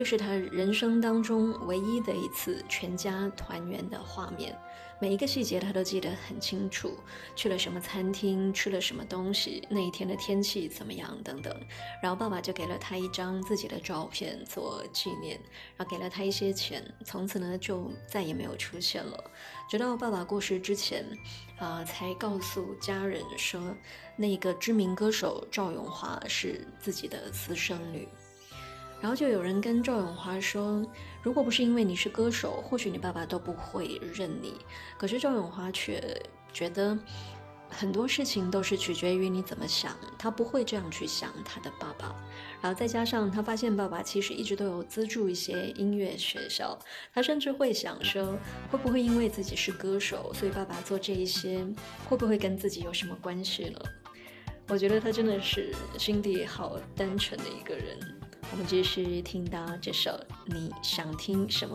就是他人生当中唯一的一次全家团圆的画面，每一个细节他都记得很清楚，去了什么餐厅，吃了什么东西，那一天的天气怎么样等等。然后爸爸就给了他一张自己的照片做纪念，然后给了他一些钱，从此呢就再也没有出现了。直到爸爸过世之前，才告诉家人说，那个知名歌手赵咏华是自己的私生女。然后就有人跟赵咏华说，如果不是因为你是歌手，或许你爸爸都不会认你。可是赵咏华却觉得很多事情都是取决于你怎么想，他不会这样去想他的爸爸。然后再加上他发现爸爸其实一直都有资助一些音乐学校，他甚至会想说，会不会因为自己是歌手，所以爸爸做这一些会不会跟自己有什么关系呢？我觉得他真的是心地好单纯的一个人。我们继续听到这首你想听什么